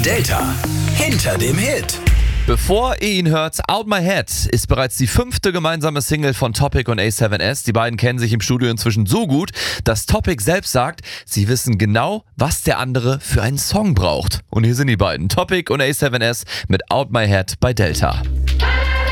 Delta hinter dem Hit. Bevor ihr ihn hört, Out My Head ist bereits die 5. gemeinsame Single von Topic und A7S. Die beiden kennen sich im Studio inzwischen so gut, dass Topic selbst sagt, sie wissen genau, was der andere für einen Song braucht. Und hier sind die beiden, Topic und A7S mit Out My Head bei Delta.